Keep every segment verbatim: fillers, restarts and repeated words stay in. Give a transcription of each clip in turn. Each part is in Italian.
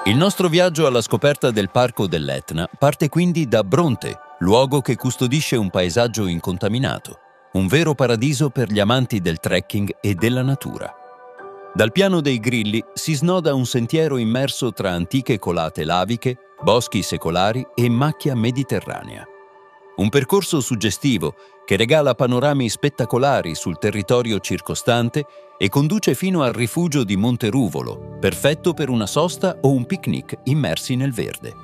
Il nostro viaggio alla scoperta del Parco dell'Etna parte quindi da Bronte, luogo che custodisce un paesaggio incontaminato, un vero paradiso per gli amanti del trekking e della natura. Dal Piano dei Grilli si snoda un sentiero immerso tra antiche colate laviche, boschi secolari e macchia mediterranea. Un percorso suggestivo che regala panorami spettacolari sul territorio circostante e conduce fino al rifugio di Monte Ruvolo, perfetto per una sosta o un picnic immersi nel verde.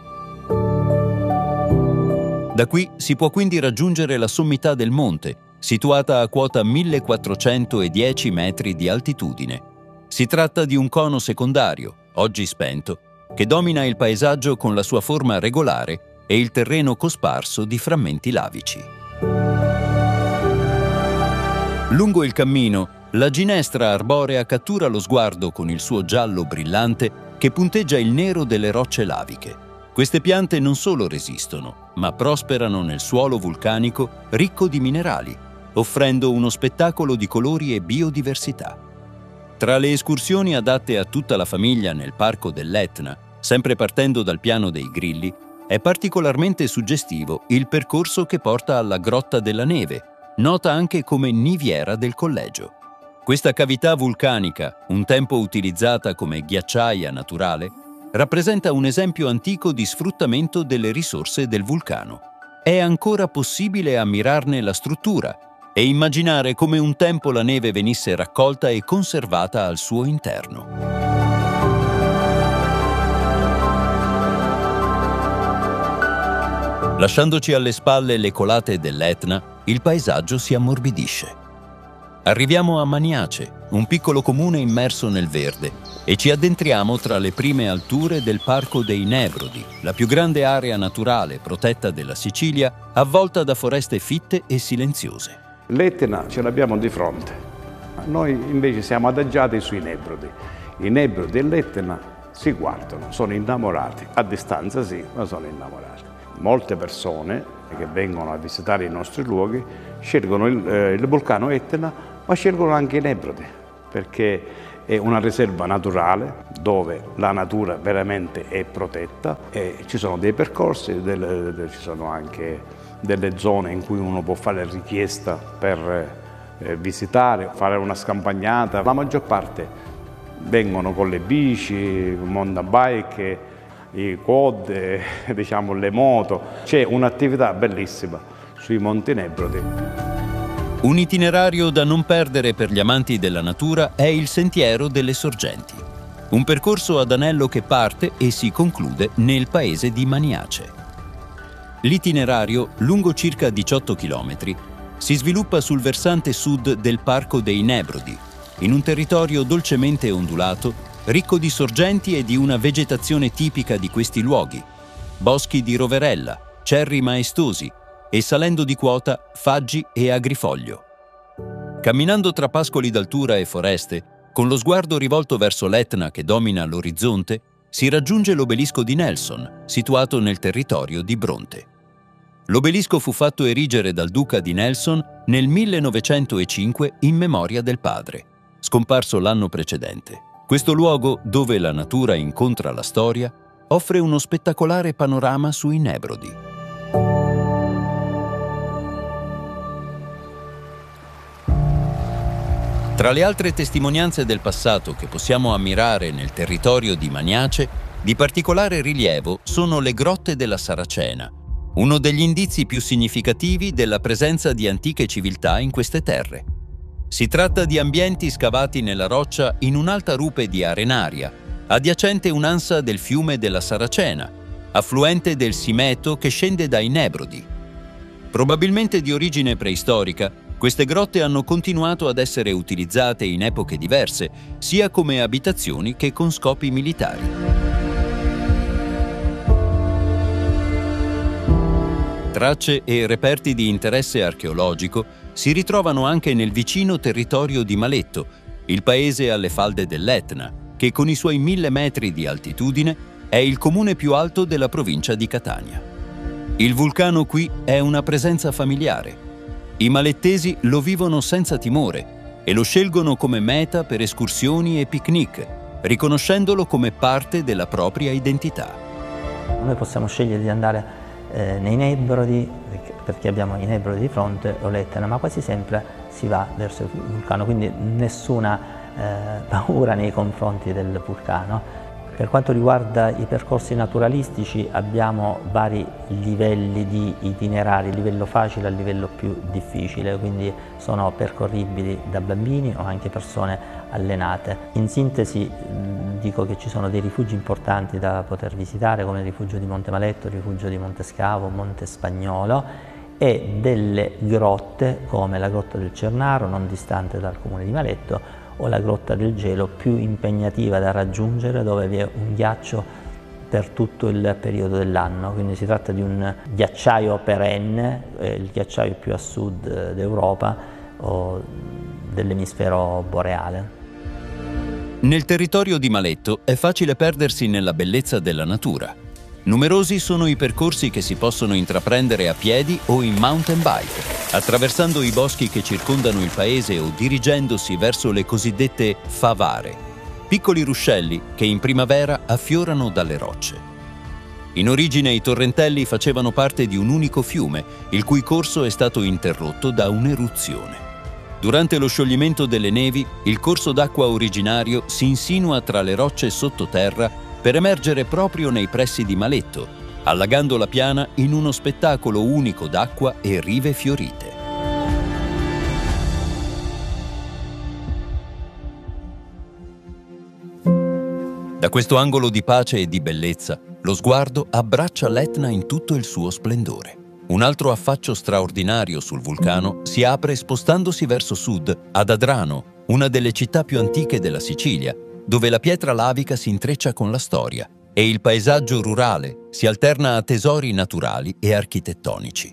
Da qui si può quindi raggiungere la sommità del monte, situata a quota millequattrocentodieci metri di altitudine. Si tratta di un cono secondario, oggi spento, che domina il paesaggio con la sua forma regolare e il terreno cosparso di frammenti lavici. Lungo il cammino, la ginestra arborea cattura lo sguardo con il suo giallo brillante che punteggia il nero delle rocce laviche. Queste piante non solo resistono, ma prosperano nel suolo vulcanico ricco di minerali, offrendo uno spettacolo di colori e biodiversità. Tra le escursioni adatte a tutta la famiglia nel Parco dell'Etna, sempre partendo dal Piano dei Grilli, è particolarmente suggestivo il percorso che porta alla Grotta della Neve, nota anche come Niviera del Collegio. Questa cavità vulcanica, un tempo utilizzata come ghiacciaia naturale, rappresenta un esempio antico di sfruttamento delle risorse del vulcano. È ancora possibile ammirarne la struttura e immaginare come un tempo la neve venisse raccolta e conservata al suo interno. Lasciandoci alle spalle le colate dell'Etna, il paesaggio si ammorbidisce. Arriviamo a Maniace, un piccolo comune immerso nel verde, e ci addentriamo tra le prime alture del Parco dei Nebrodi, la più grande area naturale protetta della Sicilia, avvolta da foreste fitte e silenziose. L'Etna ce l'abbiamo di fronte. Noi invece siamo adagiati sui Nebrodi. I Nebrodi e l'Etna si guardano, sono innamorati. A distanza sì, ma sono innamorati. Molte persone che vengono a visitare i nostri luoghi scelgono il, eh, il vulcano Etna, ma scelgono anche i Nebrodi, perché è una riserva naturale dove la natura veramente è protetta e ci sono dei percorsi, delle, de, ci sono anche delle zone in cui uno può fare richiesta per eh, visitare, fare una scampagnata. La maggior parte vengono con le bici, mountain bike, i quad, diciamo le moto. C'è un'attività bellissima sui Monti Nebrodi. Un itinerario da non perdere per gli amanti della natura è il Sentiero delle Sorgenti, un percorso ad anello che parte e si conclude nel paese di Maniace. L'itinerario, lungo circa diciotto chilometri, si sviluppa sul versante sud del Parco dei Nebrodi, in un territorio dolcemente ondulato, ricco di sorgenti e di una vegetazione tipica di questi luoghi, boschi di roverella, cerri maestosi e, salendo di quota, faggi e agrifoglio. Camminando tra pascoli d'altura e foreste, con lo sguardo rivolto verso l'Etna che domina l'orizzonte, si raggiunge l'obelisco di Nelson, situato nel territorio di Bronte. L'obelisco fu fatto erigere dal duca di Nelson nel millenovecentocinque in memoria del padre, scomparso l'anno precedente. Questo luogo, dove la natura incontra la storia, offre uno spettacolare panorama sui Nebrodi. Tra le altre testimonianze del passato che possiamo ammirare nel territorio di Maniace, di particolare rilievo sono le grotte della Saracena, uno degli indizi più significativi della presenza di antiche civiltà in queste terre. Si tratta di ambienti scavati nella roccia in un'alta rupe di arenaria, adiacente un'ansa del fiume della Saracena, affluente del Simeto che scende dai Nebrodi. Probabilmente di origine preistorica, queste grotte hanno continuato ad essere utilizzate in epoche diverse, sia come abitazioni che con scopi militari. Tracce e reperti di interesse archeologico si ritrovano anche nel vicino territorio di Maletto, il paese alle falde dell'Etna, che con i suoi mille metri di altitudine è il comune più alto della provincia di Catania. Il vulcano qui è una presenza familiare. I malettesi lo vivono senza timore e lo scelgono come meta per escursioni e picnic, riconoscendolo come parte della propria identità. Noi possiamo scegliere di andare eh, nei Nebrodi, perché abbiamo i Nebrodi di fronte, o l'Etna, ma quasi sempre si va verso il vulcano, quindi nessuna eh, paura nei confronti del vulcano. Per quanto riguarda i percorsi naturalistici abbiamo vari livelli di itinerari, il livello facile al livello più difficile, quindi sono percorribili da bambini o anche persone allenate. In sintesi dico che ci sono dei rifugi importanti da poter visitare, come il rifugio di Monte Maletto, il rifugio di Monte Scavo, Monte Spagnolo, e delle grotte come la Grotta del Cernaro, non distante dal comune di Maletto, o la Grotta del Gelo, più impegnativa da raggiungere, dove vi è un ghiaccio per tutto il periodo dell'anno. Quindi si tratta di un ghiacciaio perenne, eh, il ghiacciaio più a sud d'Europa o dell'emisfero boreale. Nel territorio di Maletto è facile perdersi nella bellezza della natura. Numerosi sono i percorsi che si possono intraprendere a piedi o in mountain bike, attraversando i boschi che circondano il paese o dirigendosi verso le cosiddette favare, piccoli ruscelli che in primavera affiorano dalle rocce. In origine i torrentelli facevano parte di un unico fiume, il cui corso è stato interrotto da un'eruzione. Durante lo scioglimento delle nevi, il corso d'acqua originario si insinua tra le rocce sottoterra per emergere proprio nei pressi di Maletto, allagando la piana in uno spettacolo unico d'acqua e rive fiorite. Da questo angolo di pace e di bellezza, lo sguardo abbraccia l'Etna in tutto il suo splendore. Un altro affaccio straordinario sul vulcano si apre spostandosi verso sud, ad Adrano, una delle città più antiche della Sicilia, dove la pietra lavica si intreccia con la storia e il paesaggio rurale si alterna a tesori naturali e architettonici.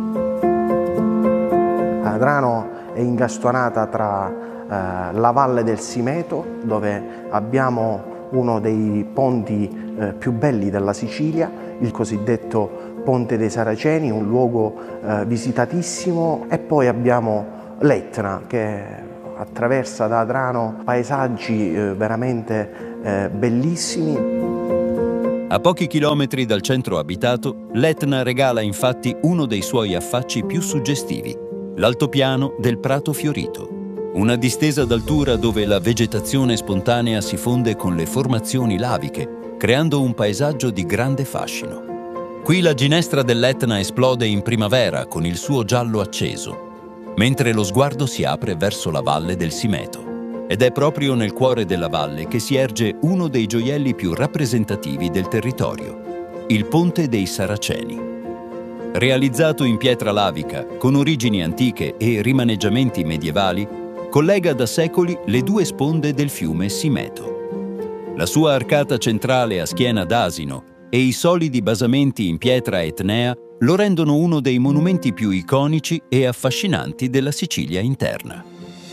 Adrano è ingastonata tra eh, la valle del Simeto, dove abbiamo uno dei ponti eh, più belli della Sicilia, il cosiddetto Ponte dei Saraceni, un luogo eh, visitatissimo, e poi abbiamo l'Etna, che attraversa da Adrano paesaggi eh, veramente eh, bellissimi. A pochi chilometri dal centro abitato, l'Etna regala infatti uno dei suoi affacci più suggestivi, l'altopiano del Prato Fiorito, una distesa d'altura dove la vegetazione spontanea si fonde con le formazioni laviche, creando un paesaggio di grande fascino. Qui la ginestra dell'Etna esplode in primavera con il suo giallo acceso, mentre lo sguardo si apre verso la valle del Simeto. Ed è proprio nel cuore della valle che si erge uno dei gioielli più rappresentativi del territorio, il Ponte dei Saraceni. Realizzato in pietra lavica, con origini antiche e rimaneggiamenti medievali, collega da secoli le due sponde del fiume Simeto. La sua arcata centrale a schiena d'asino e i solidi basamenti in pietra etnea lo rendono uno dei monumenti più iconici e affascinanti della Sicilia interna.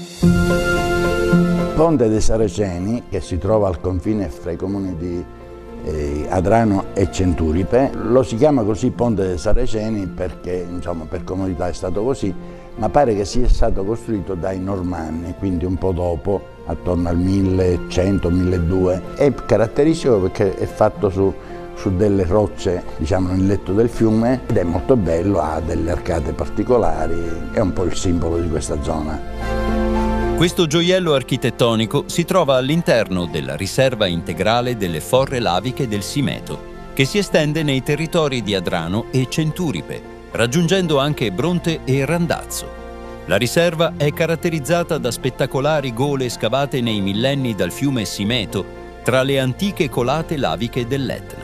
Ponte dei Saraceni, che si trova al confine fra i comuni di eh, Adrano e Centuripe, lo si chiama così Ponte dei Saraceni perché, insomma, per comodità è stato così, ma pare che sia stato costruito dai Normanni, quindi un po' dopo, attorno al millecento milleduecento. È caratteristico perché è fatto su su delle rocce, diciamo, nel letto del fiume, ed è molto bello, ha delle arcate particolari, è un po' il simbolo di questa zona. Questo gioiello architettonico si trova all'interno della riserva integrale delle forre laviche del Simeto, che si estende nei territori di Adrano e Centuripe, raggiungendo anche Bronte e Randazzo. La riserva è caratterizzata da spettacolari gole scavate nei millenni dal fiume Simeto, tra le antiche colate laviche dell'Etna.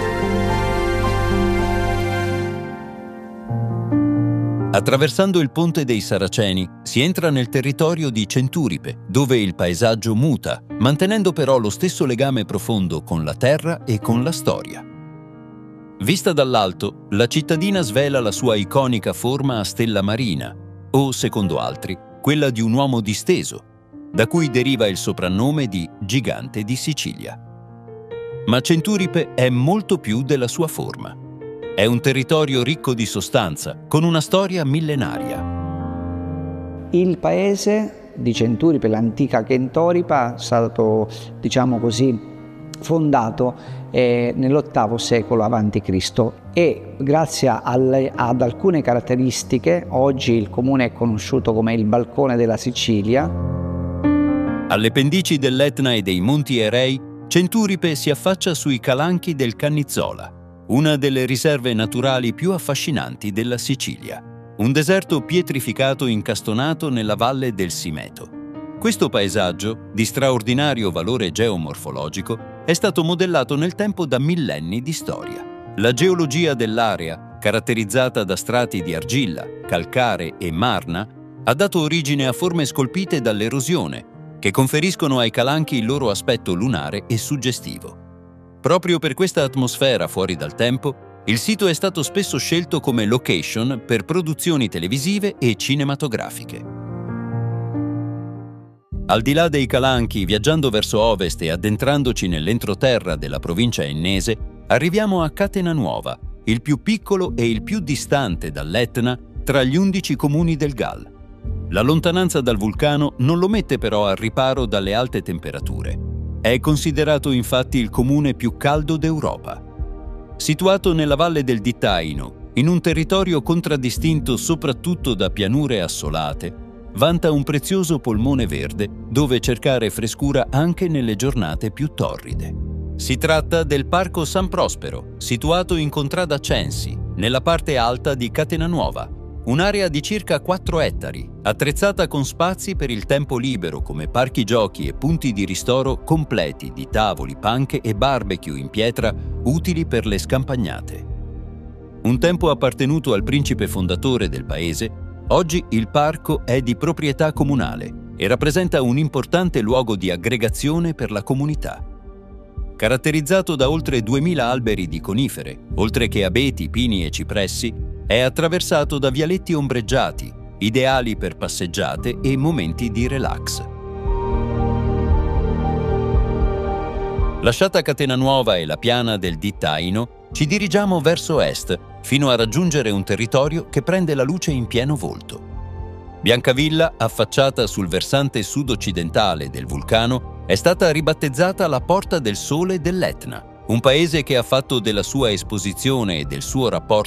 Attraversando il Ponte dei Saraceni si entra nel territorio di Centuripe, dove il paesaggio muta, mantenendo però lo stesso legame profondo con la terra e con la storia. Vista dall'alto, la cittadina svela la sua iconica forma a stella marina, o, secondo altri, quella di un uomo disteso, da cui deriva il soprannome di Gigante di Sicilia. Ma Centuripe è molto più della sua forma. È un territorio ricco di sostanza, con una storia millenaria. Il paese di Centuripe, l'antica Kentoripa, stato, diciamo così, fondato eh, nell'ottavo secolo avanti Cristo e grazie alle, ad alcune caratteristiche oggi il comune è conosciuto come il balcone della Sicilia. Alle pendici dell'Etna e dei Monti Erei, Centuripe si affaccia sui calanchi del Cannizola, una delle riserve naturali più affascinanti della Sicilia, un deserto pietrificato incastonato nella valle del Simeto. Questo paesaggio, di straordinario valore geomorfologico, è stato modellato nel tempo da millenni di storia. La geologia dell'area, caratterizzata da strati di argilla, calcare e marna, ha dato origine a forme scolpite dall'erosione, che conferiscono ai calanchi il loro aspetto lunare e suggestivo. Proprio per questa atmosfera fuori dal tempo, il sito è stato spesso scelto come location per produzioni televisive e cinematografiche. Al di là dei calanchi, viaggiando verso ovest e addentrandoci nell'entroterra della provincia ennese, arriviamo a Catenanuova, il più piccolo e il più distante dall'Etna tra gli undici comuni del Gall. La lontananza dal vulcano non lo mette però al riparo dalle alte temperature. È considerato infatti il comune più caldo d'Europa. Situato nella valle del Dittaino, in un territorio contraddistinto soprattutto da pianure assolate, vanta un prezioso polmone verde dove cercare frescura anche nelle giornate più torride. Si tratta del Parco San Prospero, situato in contrada Censi, nella parte alta di Catenanuova, un'area di circa quattro ettari, attrezzata con spazi per il tempo libero come parchi giochi e punti di ristoro completi di tavoli, panche e barbecue in pietra utili per le scampagnate. Un tempo appartenuto al principe fondatore del paese, oggi il parco è di proprietà comunale e rappresenta un importante luogo di aggregazione per la comunità. Caratterizzato da oltre duemila alberi di conifere, oltre che abeti, pini e cipressi, è attraversato da vialetti ombreggiati, ideali per passeggiate e momenti di relax. Lasciata Catenanuova e la piana del Dittaino, ci dirigiamo verso est, fino a raggiungere un territorio che prende la luce in pieno volto. Biancavilla, affacciata sul versante sud-occidentale del vulcano, è stata ribattezzata la Porta del Sole dell'Etna, un paese che ha fatto della sua esposizione e del suo rapporto